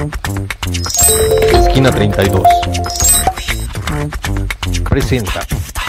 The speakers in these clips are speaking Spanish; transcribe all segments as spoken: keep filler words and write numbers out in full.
Esquina treinta y dos presenta.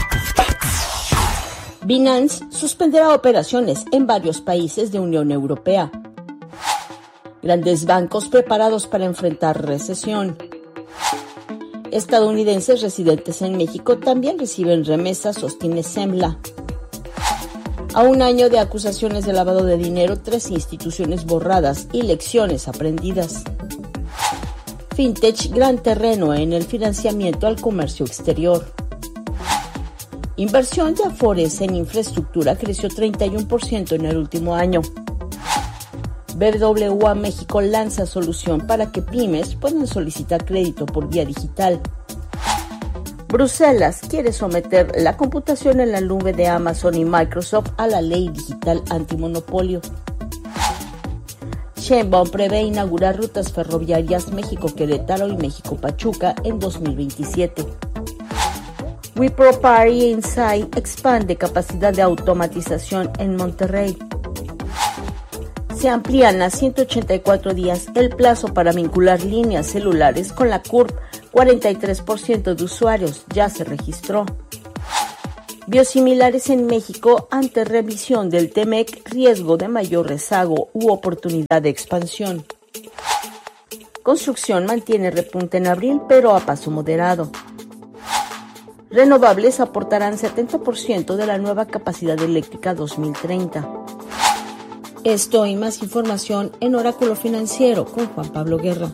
Binance suspenderá operaciones en varios países de Unión Europea. Grandes bancos preparados para enfrentar recesión. Estadounidenses residentes en México también reciben remesas, sostiene Semla. A un año de acusaciones de lavado de dinero, tres instituciones borradas y lecciones aprendidas. Fintech, gran terreno en el financiamiento al comercio exterior. Inversión de Afores en infraestructura creció treinta y uno por ciento en el último año. B W A México lanza solución para que pymes puedan solicitar crédito por vía digital. Bruselas quiere someter la computación en la nube de Amazon y Microsoft a la ley digital antimonopolio. Sheinbaum prevé inaugurar rutas ferroviarias México-Querétaro y México-Pachuca en dos mil veintisiete. Wipro Party Insight expande capacidad de automatización en Monterrey. Se amplían a ciento ochenta y cuatro días el plazo para vincular líneas celulares con la C U R P. cuarenta y tres por ciento de usuarios ya se registró. Biosimilares en México ante revisión del T M E C, riesgo de mayor rezago u oportunidad de expansión. Construcción mantiene repunte en abril, pero a paso moderado. Renovables aportarán setenta por ciento de la nueva capacidad eléctrica dos mil treinta. Esto y más información en Oráculo Financiero con Juan Pablo Guerra.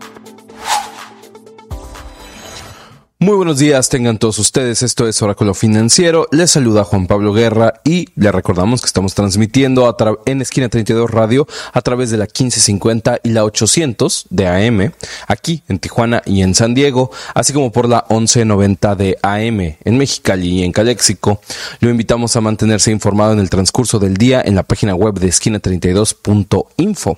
Muy buenos días, tengan todos ustedes. Esto es Oráculo Financiero. Les saluda Juan Pablo Guerra y les recordamos que estamos transmitiendo a tra- en Esquina treinta y dos Radio a través de la quince cincuenta y la ochocientos de A M, aquí en Tijuana y en San Diego, así como por la once noventa de A M en Mexicali y en Caléxico. Lo invitamos a mantenerse informado en el transcurso del día en la página web de esquina treinta y dos punto info.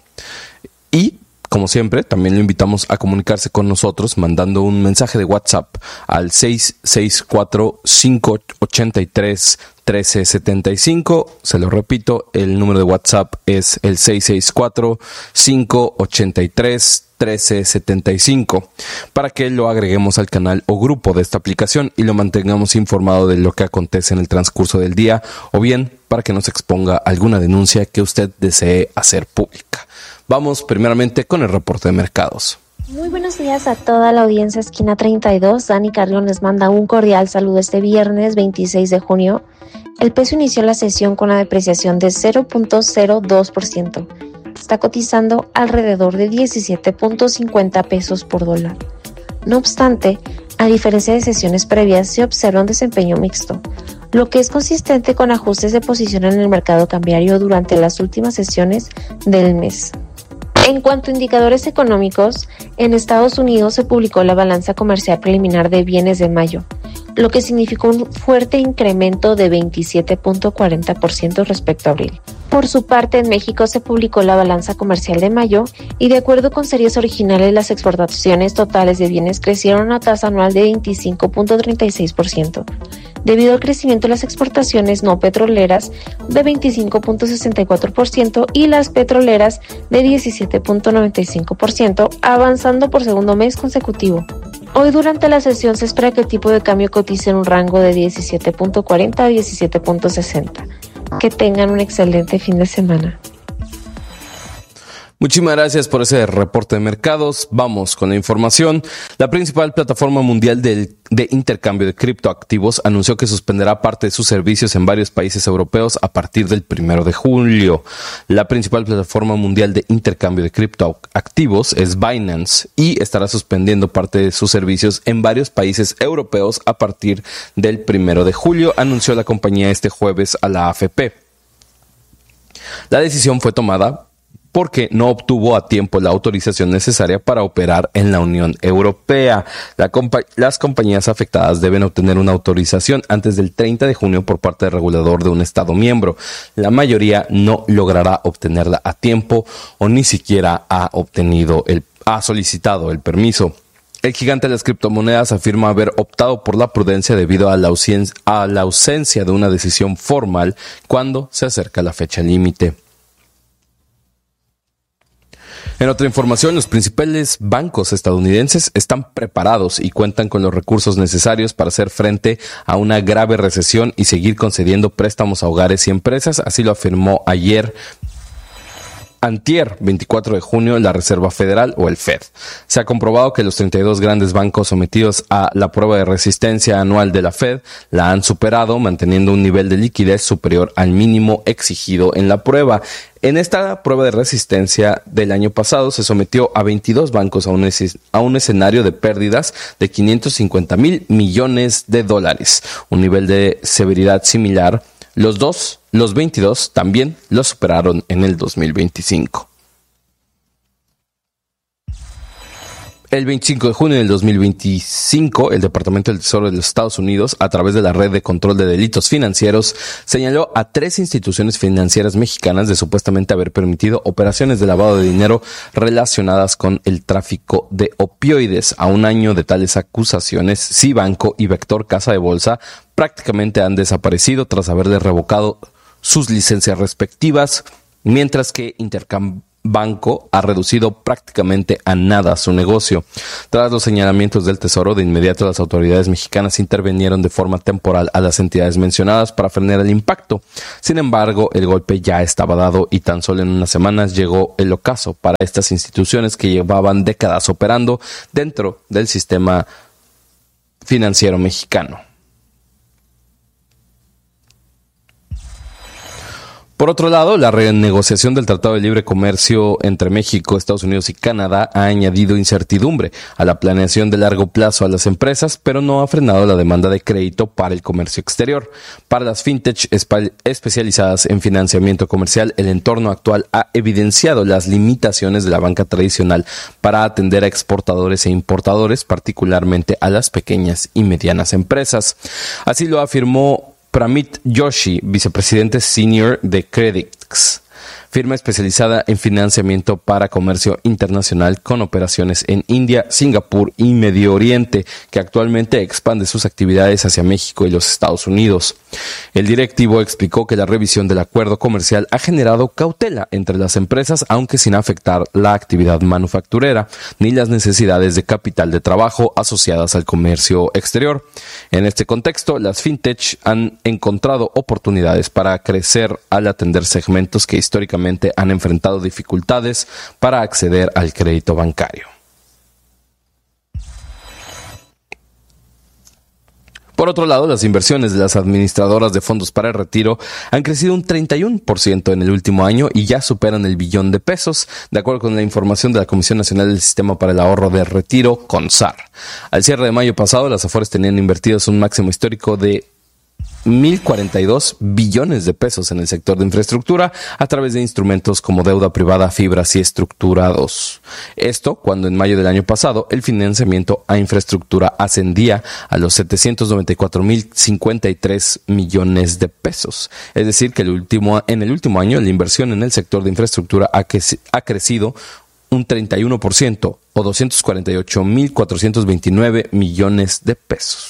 Y como siempre, también lo invitamos a comunicarse con nosotros mandando un mensaje de WhatsApp al seis seis cuatro, cinco ocho tres, uno tres siete cinco. Se lo repito, el número de WhatsApp es el seis seis cuatro, cinco ocho tres, uno tres siete cinco para que lo agreguemos al canal o grupo de esta aplicación y lo mantengamos informado de lo que acontece en el transcurso del día, o bien para que nos exponga alguna denuncia que usted desee hacer pública. Vamos primeramente con el reporte de mercados. Muy buenos días a toda la audiencia Esquina treinta y dos. Dani Carrión les manda un cordial saludo este viernes veintiséis de junio. El peso inició la sesión con una depreciación de cero punto cero dos por ciento. Está cotizando alrededor de diecisiete punto cincuenta pesos por dólar. No obstante, a diferencia de sesiones previas, se observa un desempeño mixto, lo que es consistente con ajustes de posición en el mercado cambiario durante las últimas sesiones del mes. En cuanto a indicadores económicos, en Estados Unidos se publicó la balanza comercial preliminar de bienes de mayo, lo que significó un fuerte incremento de veintisiete punto cuarenta por ciento respecto a abril. Por su parte, en México se publicó la balanza comercial de mayo y de acuerdo con series originales, las exportaciones totales de bienes crecieron a una tasa anual de veinticinco punto treinta y seis por ciento, debido al crecimiento de las exportaciones no petroleras de veinticinco punto sesenta y cuatro por ciento y las petroleras de diecisiete punto noventa y cinco por ciento, avanzando por segundo mes consecutivo. Hoy durante la sesión se espera que el tipo de cambio cotice en un rango de diecisiete punto cuarenta a diecisiete punto sesenta. Que tengan un excelente fin de semana. Muchísimas gracias por ese reporte de mercados. Vamos con la información. La principal plataforma mundial de, de intercambio de criptoactivos anunció que suspenderá parte de sus servicios en varios países europeos a partir del primero de julio. La principal plataforma mundial de intercambio de criptoactivos es Binance y estará suspendiendo parte de sus servicios en varios países europeos a partir del primero de julio, anunció la compañía este jueves a la A F P. La decisión fue tomada porque no obtuvo a tiempo la autorización necesaria para operar en la Unión Europea. La compa- las compañías afectadas deben obtener una autorización antes del treinta de junio por parte del regulador de un Estado miembro. La mayoría no logrará obtenerla a tiempo o ni siquiera ha obtenido el, ha solicitado el permiso. El gigante de las criptomonedas afirma haber optado por la prudencia debido a la, ausen- a la ausencia de una decisión formal cuando se acerca la fecha límite. En otra información, los principales bancos estadounidenses están preparados y cuentan con los recursos necesarios para hacer frente a una grave recesión y seguir concediendo préstamos a hogares y empresas. Así lo afirmó ayer, antier, veinticuatro de junio, la Reserva Federal o el Fed. Se ha comprobado que los treinta y dos grandes bancos sometidos a la prueba de resistencia anual de la Fed la han superado, manteniendo un nivel de liquidez superior al mínimo exigido en la prueba. En esta prueba de resistencia del año pasado se sometió a veintidós bancos a un, es- a un escenario de pérdidas de quinientos cincuenta mil millones de dólares, un nivel de severidad similar. Los dos, los veintidós, también lo superaron en el dos mil veinticinco. El veinticinco de junio del dos mil veinticinco, el Departamento del Tesoro de los Estados Unidos, a través de la Red de Control de Delitos Financieros, señaló a tres instituciones financieras mexicanas de supuestamente haber permitido operaciones de lavado de dinero relacionadas con el tráfico de opioides. A un año de tales acusaciones, Cibanco y Vector Casa de Bolsa prácticamente han desaparecido tras haberle revocado sus licencias respectivas, mientras que Intercam Banco ha reducido prácticamente a nada su negocio. Tras los señalamientos del Tesoro, de inmediato las autoridades mexicanas intervinieron de forma temporal a las entidades mencionadas para frenar el impacto. Sin embargo, el golpe ya estaba dado y tan solo en unas semanas llegó el ocaso para estas instituciones que llevaban décadas operando dentro del sistema financiero mexicano. Por otro lado, la renegociación del Tratado de Libre Comercio entre México, Estados Unidos y Canadá ha añadido incertidumbre a la planeación de largo plazo a las empresas, pero no ha frenado la demanda de crédito para el comercio exterior. Para las fintech espe- especializadas en financiamiento comercial, el entorno actual ha evidenciado las limitaciones de la banca tradicional para atender a exportadores e importadores, particularmente a las pequeñas y medianas empresas. Así lo afirmó Pramit Joshi, vicepresidente senior de Credix, firma especializada en financiamiento para comercio internacional con operaciones en India, Singapur y Medio Oriente, que actualmente expande sus actividades hacia México y los Estados Unidos. El directivo explicó que la revisión del acuerdo comercial ha generado cautela entre las empresas, aunque sin afectar la actividad manufacturera ni las necesidades de capital de trabajo asociadas al comercio exterior. En este contexto, las fintech han encontrado oportunidades para crecer al atender segmentos que históricamente han enfrentado dificultades para acceder al crédito bancario. Por otro lado, las inversiones de las administradoras de fondos para el retiro han crecido un treinta y uno por ciento en el último año y ya superan el billón de pesos, de acuerdo con la información de la Comisión Nacional del Sistema para el Ahorro de Retiro, CONSAR. Al cierre de mayo pasado, las Afores tenían invertidos un máximo histórico de mil cuarenta y dos billones de pesos en el sector de infraestructura a través de instrumentos como deuda privada, fibras y estructurados. Esto cuando en mayo del año pasado el financiamiento a infraestructura ascendía a los setecientos noventa y cuatro mil cincuenta y tres millones de pesos. Es decir, que el último, en el último año la inversión en el sector de infraestructura ha, que, ha crecido un treinta y uno por ciento o doscientos cuarenta y ocho mil cuatrocientos veintinueve millones de pesos.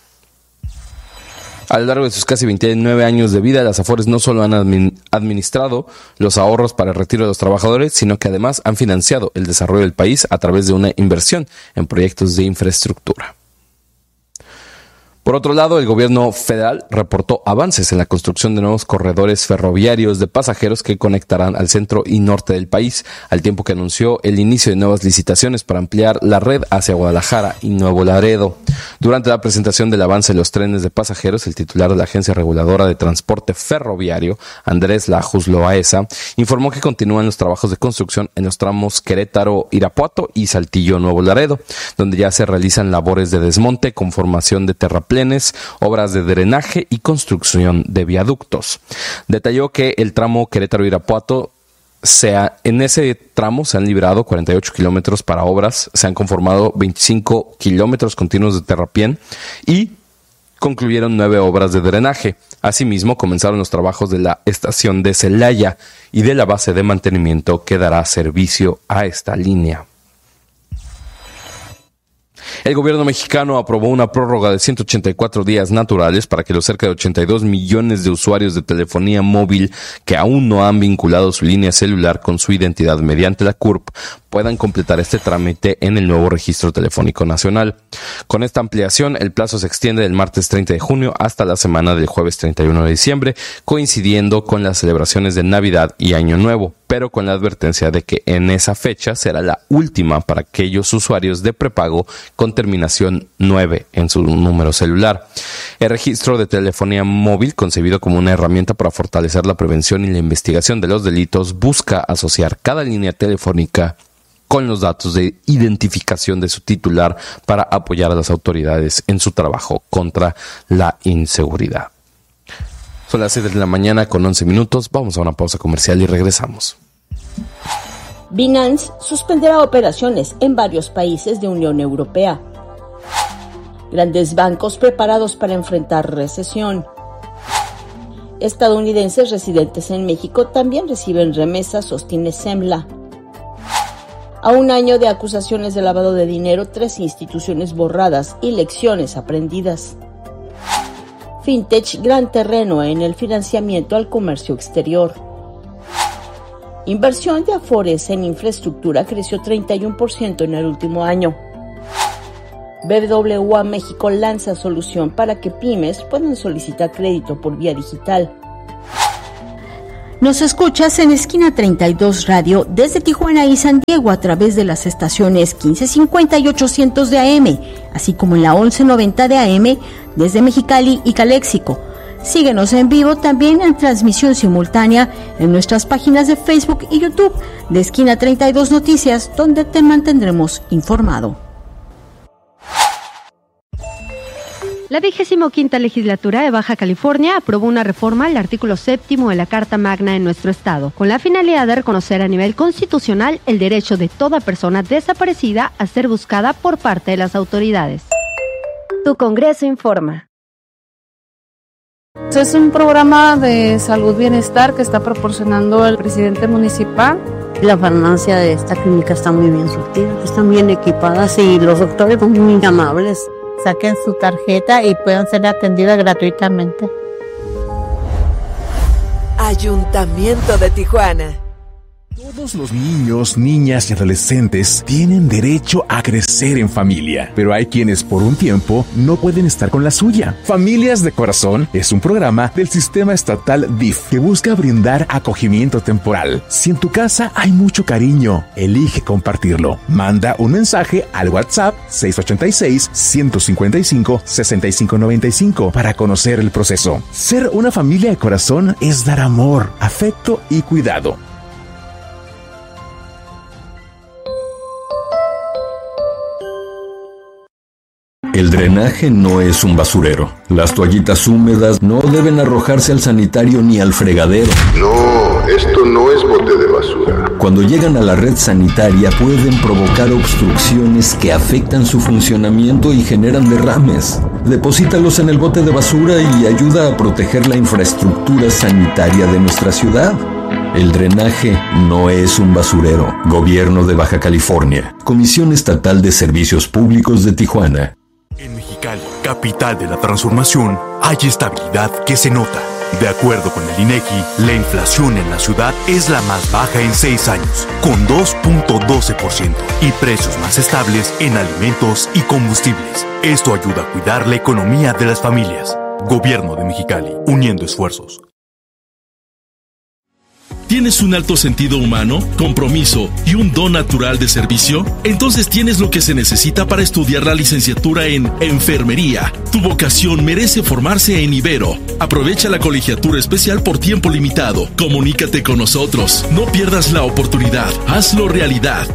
A lo largo de sus casi veintinueve años de vida, las Afores no solo han admin- administrado los ahorros para el retiro de los trabajadores, sino que además han financiado el desarrollo del país a través de una inversión en proyectos de infraestructura. Por otro lado, el gobierno federal reportó avances en la construcción de nuevos corredores ferroviarios de pasajeros que conectarán al centro y norte del país, al tiempo que anunció el inicio de nuevas licitaciones para ampliar la red hacia Guadalajara y Nuevo Laredo. Durante la presentación del avance de los trenes de pasajeros, el titular de la Agencia Reguladora de Transporte Ferroviario, Andrés Lajus Loaesa, informó que continúan los trabajos de construcción en los tramos Querétaro-Irapuato y Saltillo-Nuevo Laredo, donde ya se realizan labores de desmonte, conformación de terraplenes, obras de drenaje y construcción de viaductos. Detalló que el tramo Querétaro-Irapuato sea, en ese tramo se han librado cuarenta y ocho kilómetros para obras, se han conformado veinticinco kilómetros continuos de terraplén y concluyeron nueve obras de drenaje. Asimismo, comenzaron los trabajos de la estación de Celaya y de la base de mantenimiento que dará servicio a esta línea. El gobierno mexicano aprobó una prórroga de ciento ochenta y cuatro días naturales para que los cerca de ochenta y dos millones de usuarios de telefonía móvil que aún no han vinculado su línea celular con su identidad mediante la C U R P puedan completar este trámite en el nuevo Registro Telefónico Nacional. Con esta ampliación, el plazo se extiende del martes treinta de junio hasta la semana del jueves treinta y uno de diciembre, coincidiendo con las celebraciones de Navidad y Año Nuevo, pero con la advertencia de que en esa fecha será la última para aquellos usuarios de prepago con terminación nueve en su número celular. El registro de telefonía móvil, concebido como una herramienta para fortalecer la prevención y la investigación de los delitos, busca asociar cada línea telefónica con los datos de identificación de su titular para apoyar a las autoridades en su trabajo contra la inseguridad. Son las siete de la mañana con once minutos. Vamos a una pausa comercial y regresamos. Binance suspenderá operaciones en varios países de Unión Europea. Grandes bancos preparados para enfrentar recesión. Estadounidenses residentes en México también reciben remesas, sostiene Semla. A un año de acusaciones de lavado de dinero, tres instituciones borradas y lecciones aprendidas. Fintech, gran terreno en el financiamiento al comercio exterior. Inversión de Afores en infraestructura creció treinta y uno por ciento en el último año. B B W A México lanza solución para que pymes puedan solicitar crédito por vía digital. Nos escuchas en Esquina treinta y dos Radio desde Tijuana y San Diego a través de las estaciones quince cincuenta y ochocientos de A M, así como en la once noventa de A M desde Mexicali y Caléxico. Síguenos en vivo también en transmisión simultánea en nuestras páginas de Facebook y YouTube de Esquina treinta y dos Noticias, donde te mantendremos informado. La vigésimo quinta legislatura de Baja California aprobó una reforma al artículo séptimo de la Carta Magna en nuestro estado, con la finalidad de reconocer a nivel constitucional el derecho de toda persona desaparecida a ser buscada por parte de las autoridades. Tu Congreso informa. Es un programa de salud bienestar que está proporcionando el presidente municipal. La farmacia de esta clínica está muy bien surtida, están bien equipadas y los doctores son muy amables. Saquen su tarjeta y puedan ser atendidas gratuitamente. Ayuntamiento de Tijuana. Todos los niños, niñas y adolescentes tienen derecho a crecer en familia, pero hay quienes por un tiempo no pueden estar con la suya. Familias de Corazón es un programa del sistema estatal D I F que busca brindar acogimiento temporal. Si en tu casa hay mucho cariño, elige compartirlo. Manda un mensaje al WhatsApp seis ocho seis, uno cinco cinco, seis cinco nueve cinco para conocer el proceso. Ser una familia de corazón es dar amor, afecto y cuidado. El drenaje no es un basurero. Las toallitas húmedas no deben arrojarse al sanitario ni al fregadero. No, esto no es bote de basura. Cuando llegan a la red sanitaria pueden provocar obstrucciones que afectan su funcionamiento y generan derrames. Deposítalos en el bote de basura y ayuda a proteger la infraestructura sanitaria de nuestra ciudad. El drenaje no es un basurero. Gobierno de Baja California. Comisión Estatal de Servicios Públicos de Tijuana. En Mexicali, capital de la transformación, hay estabilidad que se nota. De acuerdo con el INEGI, la inflación en la ciudad es la más baja en seis años, con dos punto doce por ciento, y precios más estables en alimentos y combustibles. Esto ayuda a cuidar la economía de las familias. Gobierno de Mexicali, uniendo esfuerzos. ¿Tienes un alto sentido humano, compromiso y un don natural de servicio? Entonces tienes lo que se necesita para estudiar la licenciatura en Enfermería. Tu vocación merece formarse en Ibero. Aprovecha la colegiatura especial por tiempo limitado. Comunícate con nosotros. No pierdas la oportunidad. Hazlo realidad.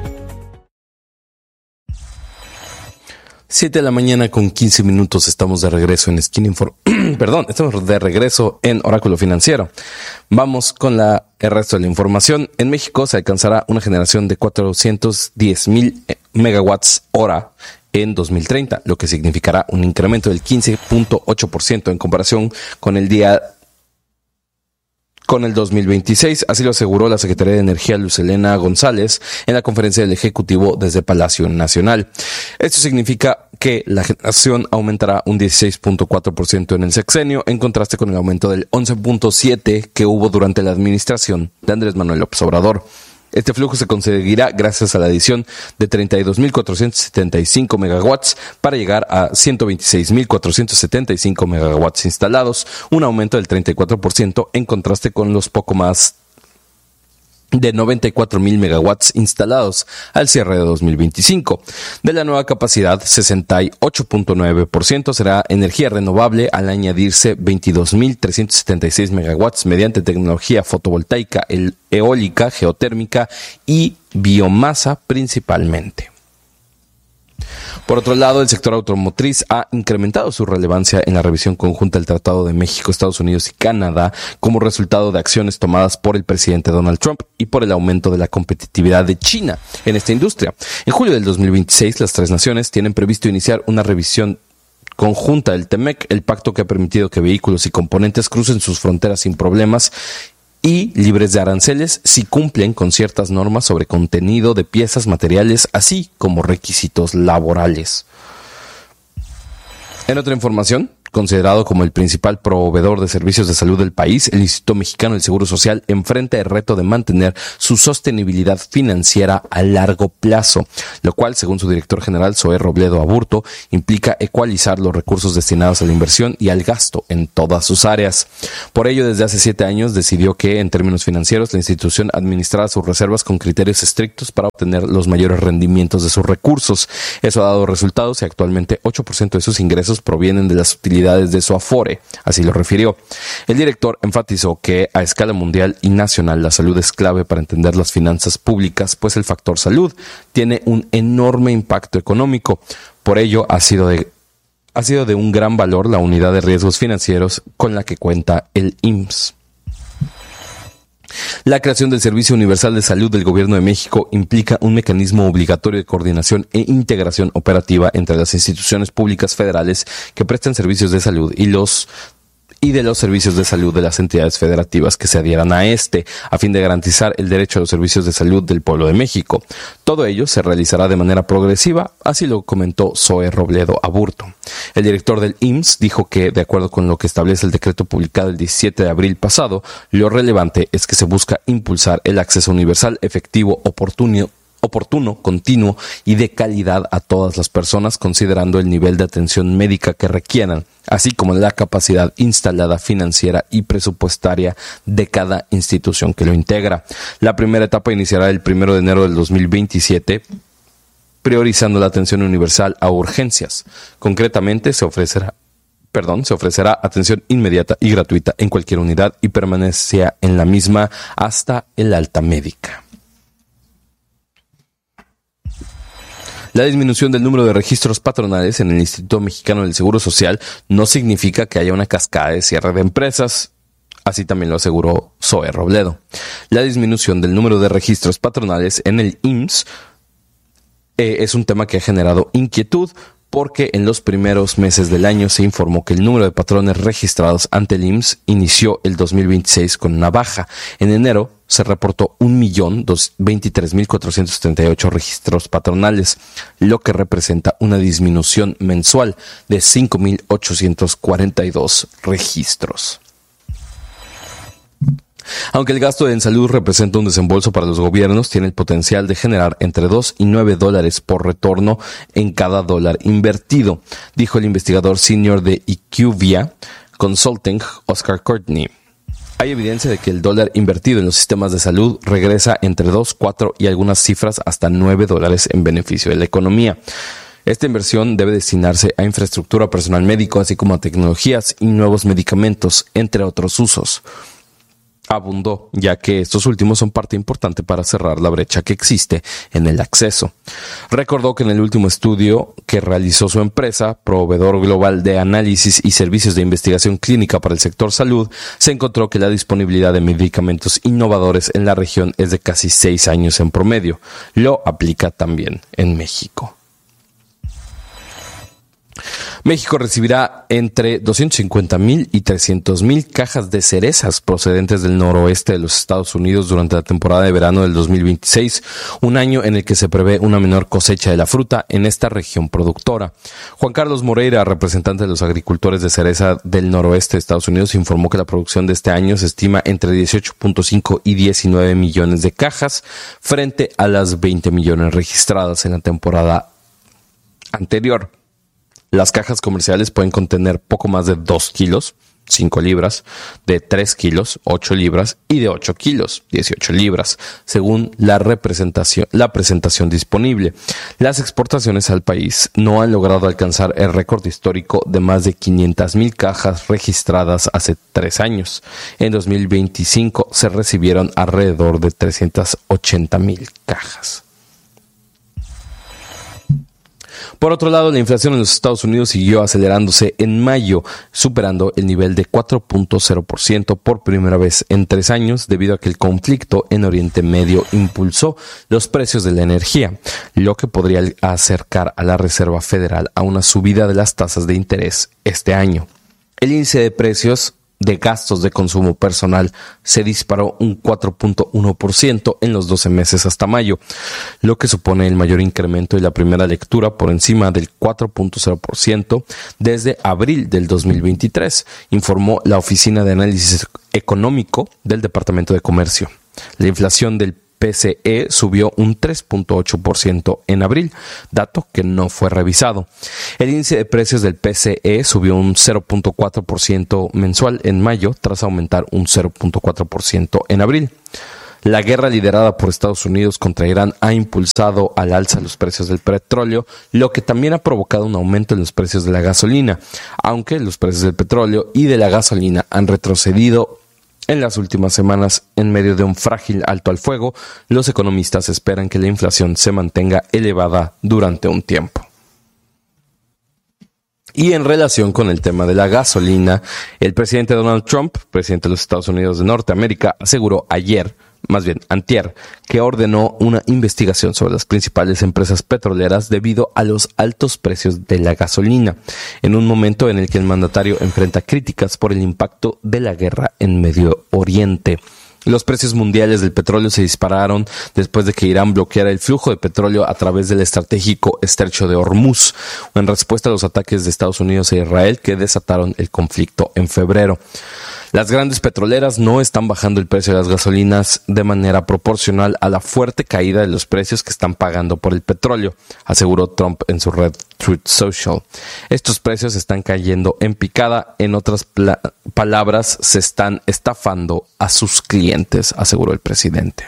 siete de la mañana con quince minutos, estamos de regreso en Esquina Inform... Perdón, estamos de regreso en Oráculo Financiero. Vamos con la, el resto de la información. En México se alcanzará una generación de cuatrocientos diez mil megawatts hora en dos mil treinta, lo que significará un incremento del quince punto ocho por ciento en comparación con el día con el dos mil veintiséis, así lo aseguró la Secretaría de Energía Luz Helena González en la conferencia del Ejecutivo desde Palacio Nacional. Esto significa que la generación aumentará un dieciséis punto cuatro por ciento en el sexenio, en contraste con el aumento del once punto siete por ciento que hubo durante la administración de Andrés Manuel López Obrador. Este flujo se conseguirá gracias a la adición de treinta y dos mil cuatrocientos setenta y cinco megawatts para llegar a ciento veintiséis mil cuatrocientos setenta y cinco megawatts instalados, un aumento del treinta y cuatro por ciento en contraste con los poco más de noventa y cuatro mil megawatts instalados al cierre de dos mil veinticinco. De la nueva capacidad, sesenta y ocho punto nueve por ciento será energía renovable al añadirse veintidós mil trescientos setenta y seis megawatts mediante tecnología fotovoltaica, eólica, geotérmica y biomasa principalmente. Por otro lado, el sector automotriz ha incrementado su relevancia en la revisión conjunta del Tratado de México, Estados Unidos y Canadá como resultado de acciones tomadas por el presidente Donald Trump y por el aumento de la competitividad de China en esta industria. En julio del dos mil veintiséis, las tres naciones tienen previsto iniciar una revisión conjunta del T M E C, el pacto que ha permitido que vehículos y componentes crucen sus fronteras sin problemas y libres de aranceles si cumplen con ciertas normas sobre contenido de piezas, materiales, así como requisitos laborales. En otra información, considerado como el principal proveedor de servicios de salud del país, el Instituto Mexicano del Seguro Social enfrenta el reto de mantener su sostenibilidad financiera a largo plazo, lo cual, según su director general, Zoé Robledo Aburto, implica ecualizar los recursos destinados a la inversión y al gasto en todas sus áreas. Por ello, desde hace siete años decidió que, en términos financieros, la institución administrara sus reservas con criterios estrictos para obtener los mayores rendimientos de sus recursos. Eso ha dado resultados y actualmente ocho por ciento de sus ingresos provienen de las utilidades de su Afore, así lo refirió. El director enfatizó que a escala mundial y nacional la salud es clave para entender las finanzas públicas, pues el factor salud tiene un enorme impacto económico. Por ello ha sido de, ha sido de un gran valor la unidad de riesgos financieros con la que cuenta el I M S S. La creación del Servicio Universal de Salud del Gobierno de México implica un mecanismo obligatorio de coordinación e integración operativa entre las instituciones públicas federales que prestan servicios de salud y los y de los servicios de salud de las entidades federativas que se adhieran a este, a fin de garantizar el derecho a los servicios de salud del pueblo de México. Todo ello se realizará de manera progresiva, así lo comentó Zoé Robledo Aburto. El director del I M S S dijo que, de acuerdo con lo que establece el decreto publicado el diecisiete de abril pasado, lo relevante es que se busca impulsar el acceso universal, efectivo, oportuno, oportuno, continuo y de calidad a todas las personas, considerando el nivel de atención médica que requieran, así como la capacidad instalada financiera y presupuestaria de cada institución que lo integra. La primera etapa iniciará el primero de enero del dos mil veintisiete, priorizando la atención universal a urgencias. Concretamente, se ofrecerá Perdón, se ofrecerá atención inmediata y gratuita en cualquier unidad y permanecerá en la misma hasta el alta médica. La disminución del número de registros patronales en el Instituto Mexicano del Seguro Social no significa que haya una cascada de cierre de empresas. Así también lo aseguró Zoé Robledo. La disminución del número de registros patronales en el I M S S eh, es un tema que ha generado inquietud, porque en los primeros meses del año se informó que el número de patrones registrados ante el I M S S inició el dos mil veintiséis con una baja. En enero se reportó un millón veintitrés mil cuatrocientos treinta y ocho registros patronales, lo que representa una disminución mensual de cinco mil ochocientos cuarenta y dos registros. Aunque el gasto en salud representa un desembolso para los gobiernos, tiene el potencial de generar entre dos y nueve dólares por retorno en cada dólar invertido, dijo el investigador senior de IQVIA Consulting, Oscar Courtney. Hay evidencia de que el dólar invertido en los sistemas de salud regresa entre dos, cuatro y algunas cifras hasta nueve dólares en beneficio de la economía. Esta inversión debe destinarse a infraestructura, personal médico, así como a tecnologías y nuevos medicamentos, entre otros usos. Abundó, ya que estos últimos son parte importante para cerrar la brecha que existe en el acceso. Recordó que en el último estudio que realizó su empresa, proveedor global de análisis y servicios de investigación clínica para el sector salud, se encontró que la disponibilidad de medicamentos innovadores en la región es de casi seis años en promedio. Lo aplica también en México. México recibirá entre doscientos cincuenta mil y trescientos mil cajas de cerezas procedentes del noroeste de los Estados Unidos durante la temporada de verano del dos mil veintiséis, un año en el que se prevé una menor cosecha de la fruta en esta región productora. Juan Carlos Moreira, representante de los agricultores de cereza del noroeste de Estados Unidos, informó que la producción de este año se estima entre dieciocho punto cinco y diecinueve millones de cajas frente a las veinte millones registradas en la temporada anterior. Las cajas comerciales pueden contener poco más de dos kilos, cinco libras, de tres kilos, ocho libras y de ocho kilos, dieciocho libras, según la representación, la presentación disponible. Las exportaciones al país no han logrado alcanzar el récord histórico de más de quinientas mil cajas registradas hace tres años. En dos mil veinticinco se recibieron alrededor de trescientas ochenta mil cajas. Por otro lado, la inflación en los Estados Unidos siguió acelerándose en mayo, superando el nivel de cuatro punto cero por ciento por primera vez en tres años, debido a que el conflicto en Oriente Medio impulsó los precios de la energía, lo que podría acercar a la Reserva Federal a una subida de las tasas de interés este año. El índice de precios de gastos de consumo personal se disparó un cuatro punto uno por ciento en los doce meses hasta mayo, lo que supone el mayor incremento de la primera lectura por encima del cuatro punto cero por ciento desde abril del dos mil veintitrés, informó la Oficina de Análisis Económico del Departamento de Comercio. La inflación del P C E subió un tres punto ocho por ciento en abril, dato que no fue revisado. El índice de precios del P C E subió un cero punto cuatro por ciento mensual en mayo, tras aumentar un cero punto cuatro por ciento en abril. La guerra liderada por Estados Unidos contra Irán ha impulsado al alza los precios del petróleo, lo que también ha provocado un aumento en los precios de la gasolina, aunque los precios del petróleo y de la gasolina han retrocedido en las últimas semanas. En medio de un frágil alto al fuego, los economistas esperan que la inflación se mantenga elevada durante un tiempo. Y en relación con el tema de la gasolina, el presidente Donald Trump, presidente de los Estados Unidos de Norteamérica, aseguró ayer, más bien antier, que ordenó una investigación sobre las principales empresas petroleras debido a los altos precios de la gasolina, en un momento en el que el mandatario enfrenta críticas por el impacto de la guerra en Medio Oriente. Los precios mundiales del petróleo se dispararon después de que Irán bloqueara el flujo de petróleo a través del estratégico estrecho de Hormuz, en respuesta a los ataques de Estados Unidos e Israel que desataron el conflicto en febrero. Las grandes petroleras no están bajando el precio de las gasolinas de manera proporcional a la fuerte caída de los precios que están pagando por el petróleo, aseguró Trump en su red Truth Social. Estos precios están cayendo en picada, en otras pla- palabras, se están estafando a sus clientes, aseguró el presidente.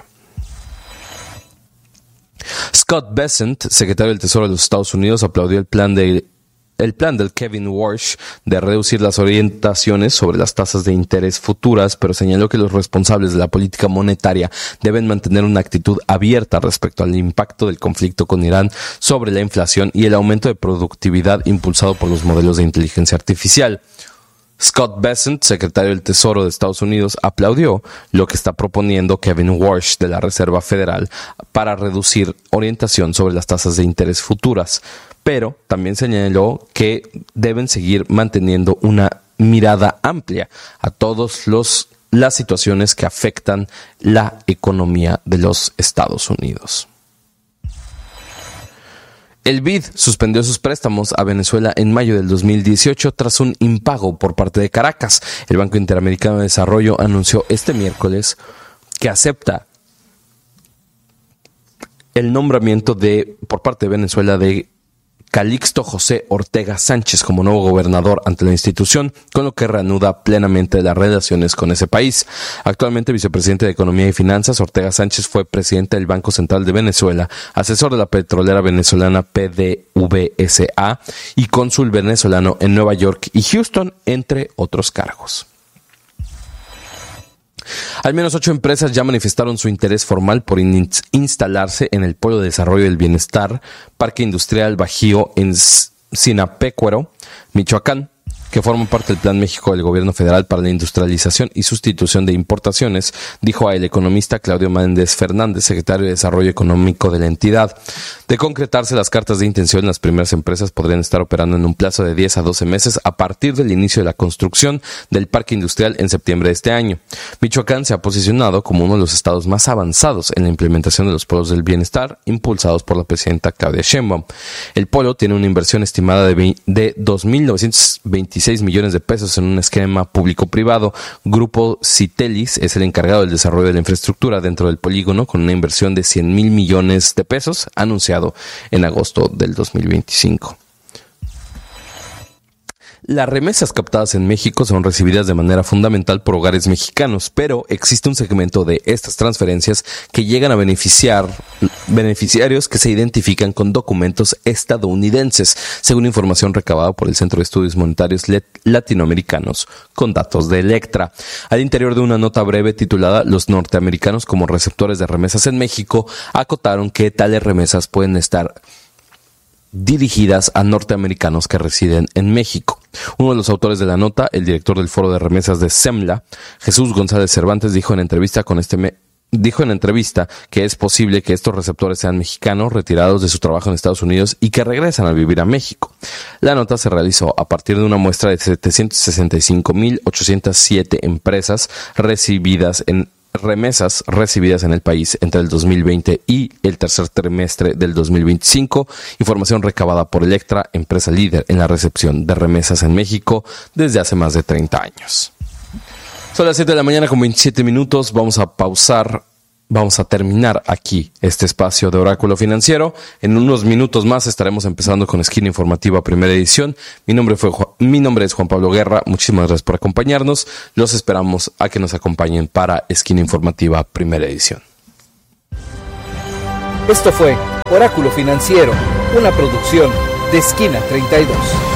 Scott Bessent, secretario del Tesoro de los Estados Unidos, aplaudió el plan de El plan del Kevin Warsh de reducir las orientaciones sobre las tasas de interés futuras, pero señaló que los responsables de la política monetaria deben mantener una actitud abierta respecto al impacto del conflicto con Irán sobre la inflación y el aumento de productividad impulsado por los modelos de inteligencia artificial. Scott Bessent, secretario del Tesoro de Estados Unidos, aplaudió lo que está proponiendo Kevin Warsh de la Reserva Federal para reducir orientación sobre las tasas de interés futuras, pero también señaló que deben seguir manteniendo una mirada amplia a todas las situaciones que afectan la economía de los Estados Unidos. El B I D suspendió sus préstamos a Venezuela en mayo del dos mil dieciocho tras un impago por parte de Caracas. El Banco Interamericano de Desarrollo anunció este miércoles que acepta el nombramiento de por parte de Venezuela de Calixto José Ortega Sánchez como nuevo gobernador ante la institución, con lo que reanuda plenamente las relaciones con ese país. Actualmente vicepresidente de Economía y Finanzas, Ortega Sánchez fue presidente del Banco Central de Venezuela, asesor de la petrolera venezolana P D V S A y cónsul venezolano en Nueva York y Houston, entre otros cargos. Al menos ocho empresas ya manifestaron su interés formal por in- instalarse en el Polo de Desarrollo del Bienestar, Parque Industrial Bajío en Sinapecuaro, Michoacán, que forman parte del Plan México del Gobierno Federal para la industrialización y sustitución de importaciones, dijo a el economista Claudio Méndez Fernández, secretario de Desarrollo Económico de la entidad. De concretarse las cartas de intención, las primeras empresas podrían estar operando en un plazo de diez a doce meses a partir del inicio de la construcción del parque industrial en septiembre de este año. Michoacán se ha posicionado como uno de los estados más avanzados en la implementación de los polos del bienestar impulsados por la presidenta Claudia Sheinbaum. El polo tiene una inversión estimada de, de dos mil novecientos veintiséis millones de pesos en un esquema público-privado. Grupo Citelis es el encargado del desarrollo de la infraestructura dentro del polígono, con una inversión de cien mil millones de pesos anunciado en agosto del dos mil veinticinco. Las remesas captadas en México son recibidas de manera fundamental por hogares mexicanos, pero existe un segmento de estas transferencias que llegan a beneficiar beneficiarios que se identifican con documentos estadounidenses, según información recabada por el Centro de Estudios Monetarios Latinoamericanos con datos de Electra. Al interior de una nota breve titulada "Los norteamericanos como receptores de remesas en México", acotaron que tales remesas pueden estar dirigidas a norteamericanos que residen en México. Uno de los autores de la nota, el director del Foro de Remesas de SEMLA, Jesús González Cervantes, dijo en entrevista con este me- dijo en entrevista que es posible que estos receptores sean mexicanos retirados de su trabajo en Estados Unidos y que regresan a vivir a México. La nota se realizó a partir de una muestra de setecientos sesenta y cinco mil ochocientas siete empresas recibidas en remesas recibidas en el país entre el dos mil veinte y el tercer trimestre del dos mil veinticinco, información recabada por Electra, empresa líder en la recepción de remesas en México desde hace más de treinta años. Son las siete de la mañana con veintisiete minutos, vamos a pausar, vamos a terminar aquí este espacio de Oráculo Financiero. En unos minutos más estaremos empezando con Esquina Informativa Primera Edición. Mi nombre fue Juan, mi nombre es Juan Pablo Guerra. Muchísimas gracias por acompañarnos. Los esperamos a que nos acompañen para Esquina Informativa Primera Edición. Esto fue Oráculo Financiero, una producción de Esquina treinta y dos.